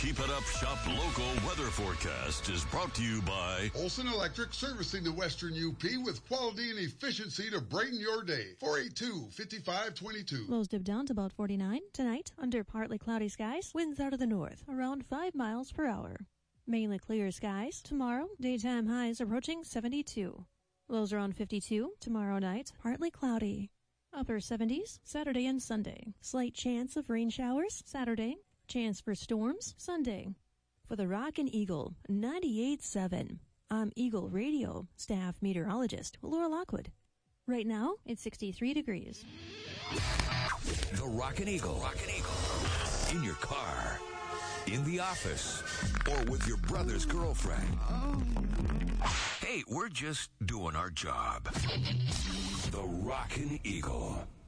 Keep It Up Shop local weather forecast is brought to you by Olson Electric, servicing the Western UP with quality and efficiency to brighten your day. 482-5522. Lows dip down to about 49. Tonight, under partly cloudy skies, winds out of the north, around 5 miles per hour. Mainly clear skies. Tomorrow, daytime highs approaching 72. Lows around 52. Tomorrow night, partly cloudy. Upper 70s, Saturday and Sunday. Slight chance of rain showers, Saturday. Chance for storms, Sunday. For the Rockin' Eagle, 98.7. I'm Eagle Radio staff meteorologist Laura Lockwood. Right now, it's 63 degrees. The Rockin' Eagle. Rockin' Eagle. In your car, in the office, or with your brother's girlfriend. Hey, we're just doing our job. The Rockin' Eagle.